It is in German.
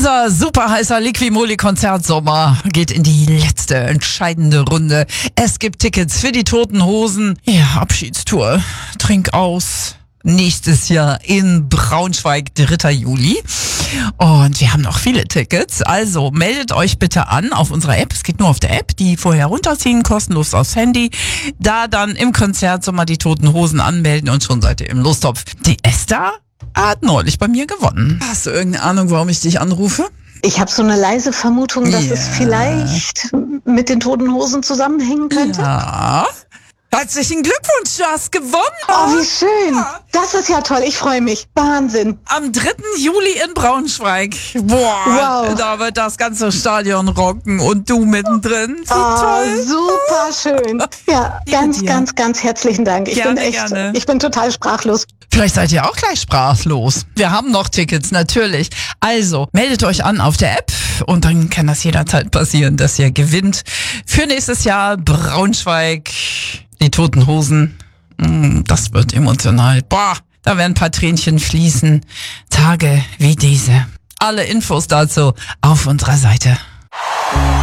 Unser super heißer Liquimoli-Konzertsommer geht in die letzte entscheidende Runde. Es gibt Tickets für die Toten Hosen. Ja, Abschiedstour. Trink aus. Nächstes Jahr in Braunschweig, 3. Juli. Und wir haben noch viele Tickets. Also meldet euch bitte an auf unserer App. Es geht nur auf der App, die vorher runterziehen, kostenlos aufs Handy. Da dann im Konzertsommer die Toten Hosen anmelden und schon seid ihr im Lostopf. Die Esther hat neulich bei mir gewonnen. Hast du irgendeine Ahnung, warum ich dich anrufe? Ich habe so eine leise Vermutung, dass es vielleicht mit den Toten Hosen zusammenhängen könnte. Ja. Herzlichen Glückwunsch, du hast gewonnen. Oh, wie schön. Das ist ja toll. Ich freue mich. Wahnsinn. Am 3. Juli in Braunschweig. Boah, wow. Da wird das ganze Stadion rocken und du mittendrin. Wie toll. Super schön. Ja, ganz herzlichen Dank. Ich bin total sprachlos. Vielleicht seid ihr auch gleich sprachlos. Wir haben noch Tickets, natürlich. Also, meldet euch an auf der App und dann kann das jederzeit passieren, dass ihr gewinnt. Für nächstes Jahr Braunschweig, die Toten Hosen. Das wird emotional. Boah, da werden ein paar Tränchen fließen. Tage wie diese. Alle Infos dazu auf unserer Seite.